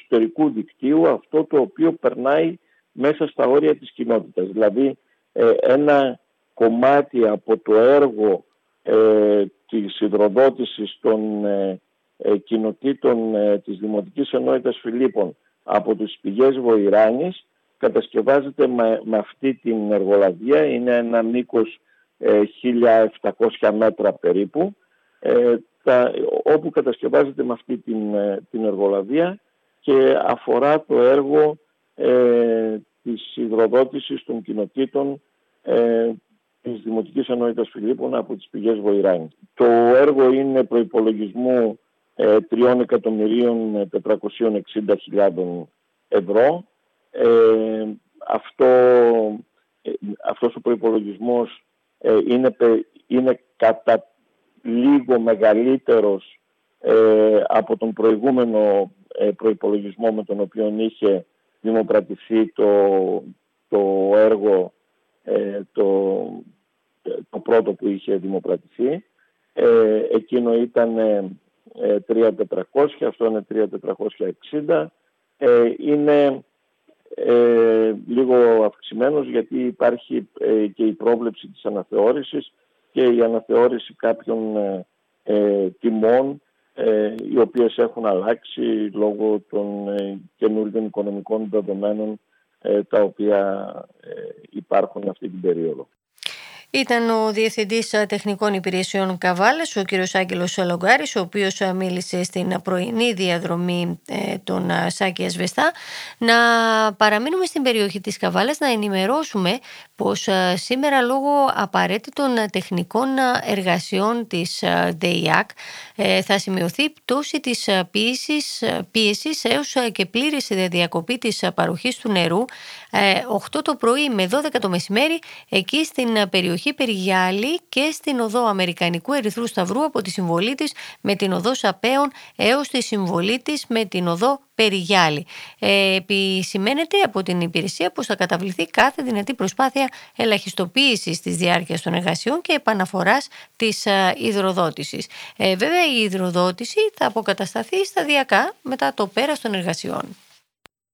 εξωτερικού δικτύου, αυτό το οποίο περνάει μέσα στα όρια της κοινότητας. Δηλαδή ένα κομμάτι από το έργο της υδροδότησης των κοινοτήτων της Δημοτικής Ενότητας Φιλίππων από τις πηγές Βοηράνης κατασκευάζεται με αυτή την εργολαβία. Είναι ένα μήκος 1.700 μέτρα περίπου, όπου κατασκευάζεται με αυτή την εργολαβία και αφορά το έργο της υδροδότησης των κοινοτήτων της Δημοτικής Ενότητας Φιλίππων από τις πηγές Βοηράνης. Το έργο είναι προϋπολογισμού 3.460.000 ευρώ. Αυτός ο προϋπολογισμός είναι κατά λίγο μεγαλύτερος από τον προηγούμενο προϋπολογισμό με τον οποίο είχε δημοπρατηθεί το έργο, το πρώτο που είχε δημοπρατηθεί. Εκείνο ήταν 3.400, αυτό είναι 3.460. Είναι λίγο αυξημένος γιατί υπάρχει και η πρόβλεψη της αναθεώρησης και η αναθεώρηση κάποιων τιμών οι οποίες έχουν αλλάξει λόγω των καινούργιων οικονομικών δεδομένων τα οποία υπάρχουν αυτή την περίοδο. Ήταν ο Διευθυντής Τεχνικών Υπηρεσιών Καβάλας, ο κ. Άγγελος Λογκάρης, ο οποίος μίλησε στην πρωινή διαδρομή των Σάκη Ασβεστά. Να παραμείνουμε στην περιοχή της Καβάλας, να ενημερώσουμε πως σήμερα λόγω απαραίτητων τεχνικών εργασιών της ΔΕΙΑΚ θα σημειωθεί πτώση της πίεσης έως και πλήρης διακοπή της παροχής του νερού 8 το πρωί με 12 το μεσημέρι εκεί στην περιοχή Περιγιάλη και στην οδό Αμερικανικού Ερυθρού Σταυρού από τη συμβολή της με την οδό Σαπέων έως τη συμβολή της με την οδό Περιγιάλη. Επισημαίνεται από την υπηρεσία πως θα καταβληθεί κάθε δυνατή προσπάθεια ελαχιστοποίησης της διάρκειας των εργασιών και επαναφοράς της υδροδότησης. Βέβαια η υδροδότηση θα αποκατασταθεί σταδιακά μετά το πέρας των εργασιών.